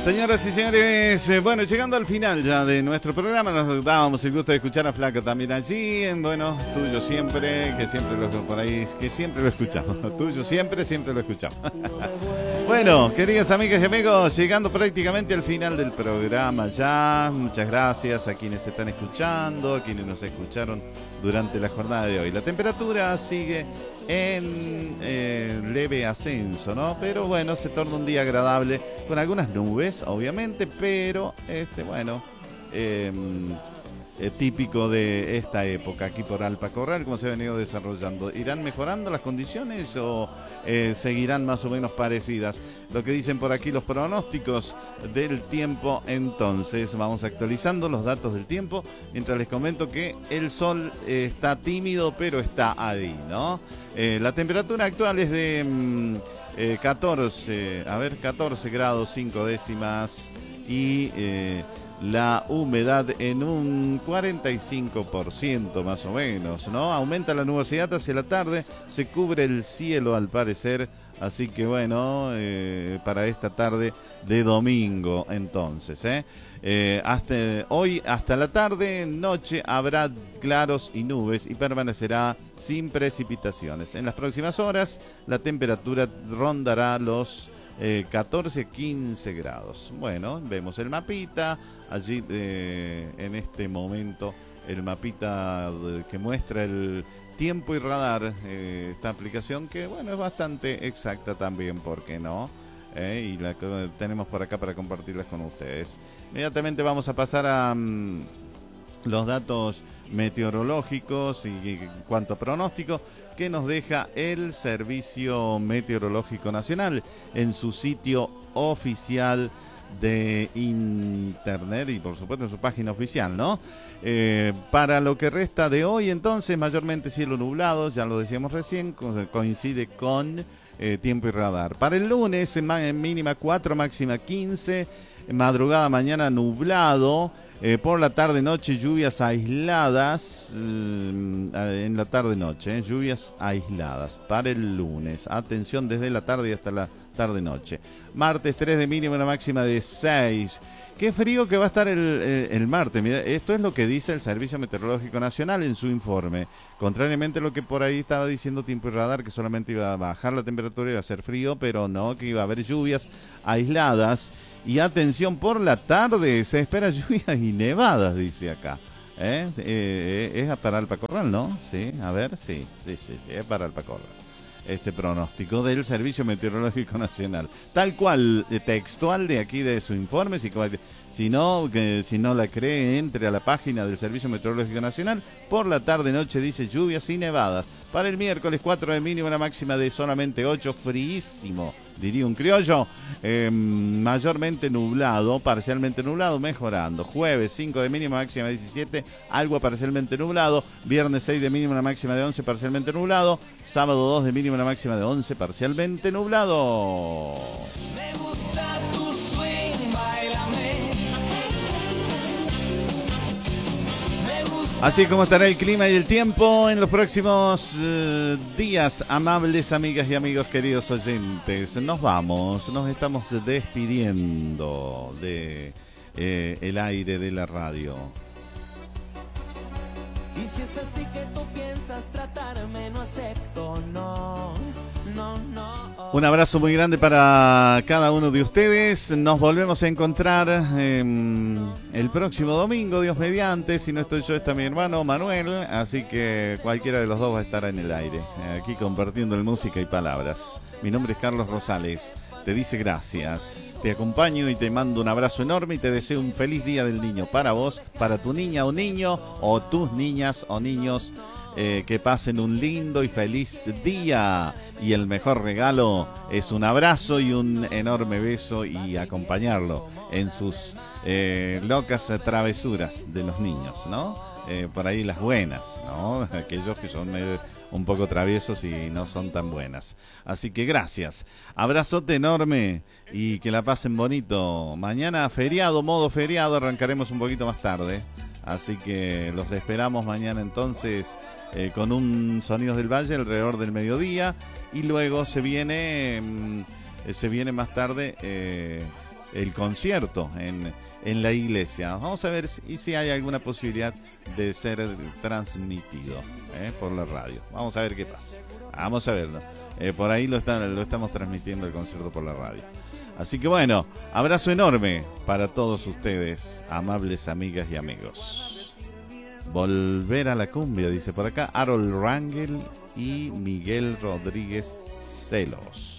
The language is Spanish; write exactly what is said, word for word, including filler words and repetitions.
Señoras y señores, eh, bueno, llegando al final ya de nuestro programa, nos dábamos el gusto de escuchar a Flaca también allí, en, bueno, tuyo siempre, que siempre lo por ahí, que siempre lo escuchamos, tuyo siempre, siempre lo escuchamos. Bueno, queridas amigas y amigos, llegando prácticamente al final del programa ya, muchas gracias a quienes están escuchando, a quienes nos escucharon durante la jornada de hoy. La temperatura sigue en eh, leve ascenso, ¿no? Pero bueno, se torna un día agradable con algunas nubes, obviamente, pero este, bueno, eh, eh, típico de esta época aquí por Alpacorral, como se ha venido desarrollando. ¿Irán mejorando las condiciones o eh, seguirán más o menos parecidas? Lo que dicen por aquí los pronósticos del tiempo. Entonces vamos actualizando los datos del tiempo mientras les comento que el sol eh, está tímido, pero está ahí, ¿no? Eh, la temperatura actual es de mm, eh, catorce, a ver, catorce grados cinco décimas y eh, la humedad en un cuarenta y cinco por ciento más o menos, ¿no? Aumenta la nubosidad hacia la tarde, se cubre el cielo al parecer, así que bueno, eh, para esta tarde de domingo entonces, ¿eh? Eh, hasta hoy, hasta la tarde, noche, habrá claros y nubes y permanecerá sin precipitaciones. En las próximas horas, la temperatura rondará los eh, catorce a quince grados. Bueno, vemos el mapita, allí eh, en este momento, el mapita que muestra el tiempo y radar, eh, esta aplicación que, bueno, es bastante exacta también, ¿por qué no? Eh, y la que tenemos por acá para compartirlas con ustedes. Inmediatamente vamos a pasar a um, los datos meteorológicos y, y en cuanto a pronóstico que nos deja el Servicio Meteorológico Nacional en su sitio oficial de internet y por supuesto en su página oficial, ¿no? Eh, para lo que resta de hoy entonces, mayormente cielo nublado, ya lo decíamos recién, co- coincide con eh, tiempo y radar. Para el lunes, en, ma- en mínima cuatro, máxima quince, madrugada mañana nublado, eh, por la tarde-noche lluvias aisladas, eh, en la tarde-noche, eh, lluvias aisladas para el lunes. Atención desde la tarde y hasta la tarde-noche. Martes tres de mínima, una máxima de seis. Qué frío que va a estar el, el, el martes. Mira, esto es lo que dice el Servicio Meteorológico Nacional en su informe. Contrariamente a lo que por ahí estaba diciendo Tiempo y Radar, que solamente iba a bajar la temperatura y iba a hacer frío, pero no, que iba a haber lluvias aisladas. Y atención, por la tarde se espera lluvias y nevadas, dice acá. ¿Eh? Eh, eh, es para Alpacorral, ¿no? Sí, a ver, sí, sí, sí, sí, es para Alpacorral. Este pronóstico del Servicio Meteorológico Nacional, tal cual, textual de aquí de su informe. Si, si no que, si no la cree, entre a la página del Servicio Meteorológico Nacional. Por la tarde noche dice lluvias y nevadas. Para el miércoles cuatro de mínima, una máxima de solamente ocho, fríísimo, diría un criollo. Eh, mayormente nublado, parcialmente nublado, mejorando. Jueves cinco de mínima, máxima de diecisiete, algo parcialmente nublado. Viernes seis de mínima, una máxima de once, parcialmente nublado. Sábado dos de mínima, una máxima de once, parcialmente nublado. Me gusta tu swing, bailame. Me gusta. Así como estará el clima y el tiempo en los próximos uh, días, amables amigas y amigos, queridos oyentes. Nos vamos, nos estamos despidiendo de eh, el aire de la radio. Y si es así que tú piensas tratarme, no acepto, no, no, no. Un abrazo muy grande para cada uno de ustedes. Nos volvemos a encontrar eh, el próximo domingo, Dios mediante. Si no estoy yo, está mi hermano Manuel. Así que cualquiera de los dos va a estar en el aire, aquí compartiendo el música y palabras. Mi nombre es Carlos Rosales. Te dice gracias, te acompaño y te mando un abrazo enorme y te deseo un feliz Día del Niño para vos, para tu niña o niño, o tus niñas o niños, eh, que pasen un lindo y feliz día. Y el mejor regalo es un abrazo y un enorme beso y acompañarlo en sus eh, locas travesuras de los niños, ¿no? Eh, por ahí las buenas, ¿no? Aquellos que son medio un poco traviesos y no son tan buenas. Así que gracias. Abrazote enorme y que la pasen bonito. Mañana feriado, modo feriado, arrancaremos un poquito más tarde. Así que los esperamos mañana entonces eh, con un Sonidos del Valle alrededor del mediodía. Y luego se viene, eh, se viene más tarde... Eh, el concierto en, en la iglesia. Vamos a ver si, si hay alguna posibilidad de ser transmitido ¿eh? por la radio. Vamos a ver qué pasa. Vamos a verlo. Eh, por ahí lo, está, lo estamos transmitiendo el concierto por la radio. Así que bueno, abrazo enorme para todos ustedes, amables amigas y amigos. Volver a la cumbia, dice por acá Harold Rangel y Miguel Rodríguez Celos.